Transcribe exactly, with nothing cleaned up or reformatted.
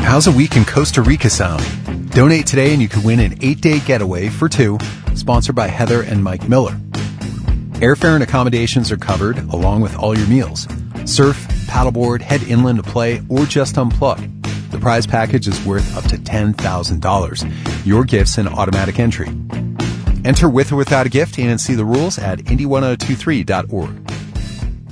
how's a week in Costa Rica sound? Donate today and you could win an eight-day getaway for two, sponsored by Heather and Mike Miller. Airfare and accommodations are covered, along with all your meals. Surf, paddleboard, head inland to play, or just unplug. The prize package is worth up to ten thousand dollars. Your gift's an automatic entry. Enter with or without a gift and see the rules at indy ten twenty-three dot org.